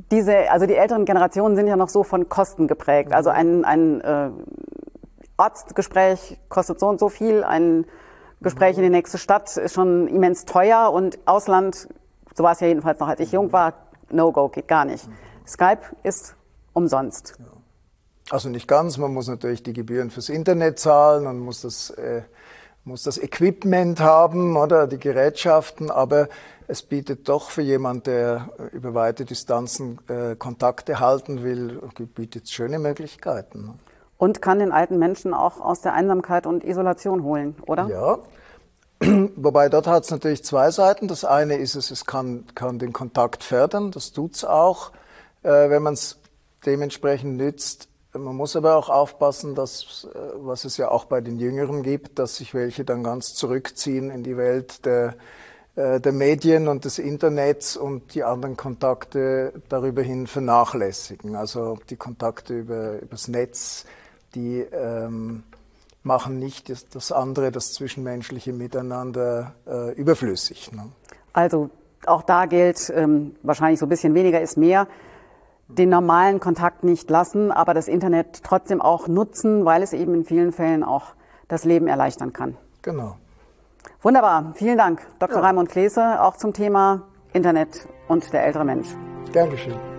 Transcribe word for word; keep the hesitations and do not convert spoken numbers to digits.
diese, also die älteren Generationen sind ja noch so von Kosten geprägt. Also ein, ein äh, Arztgespräch kostet so und so viel, ein Gespräch in die nächste Stadt ist schon immens teuer und Ausland, so war es ja jedenfalls noch, als ich jung war, No-Go, geht gar nicht. Skype ist umsonst. Also nicht ganz, man muss natürlich die Gebühren fürs Internet zahlen, man muss das, äh, muss das Equipment haben oder die Gerätschaften, aber es bietet doch für jemanden, der über weite Distanzen äh, Kontakte halten will, bietet schöne Möglichkeiten. Und kann den alten Menschen auch aus der Einsamkeit und Isolation holen, oder? Ja, wobei dort hat es natürlich zwei Seiten. Das eine ist es, es kann, kann den Kontakt fördern, das tut's auch, äh, wenn man es dementsprechend nützt. Man muss aber auch aufpassen, dass, äh, was es ja auch bei den Jüngeren gibt, dass sich welche dann ganz zurückziehen in die Welt der, äh, der Medien und des Internets und die anderen Kontakte darüber hin vernachlässigen. Also die Kontakte über, übers Netz, die ähm, machen nicht das, das andere, das zwischenmenschliche Miteinander äh, überflüssig. Ne? Also auch da gilt, ähm, wahrscheinlich so ein bisschen weniger ist mehr, den normalen Kontakt nicht lassen, aber das Internet trotzdem auch nutzen, weil es eben in vielen Fällen auch das Leben erleichtern kann. Genau. Wunderbar, vielen Dank, Doktor Ja. Raimund Klese, auch zum Thema Internet und der ältere Mensch. Gern geschehen.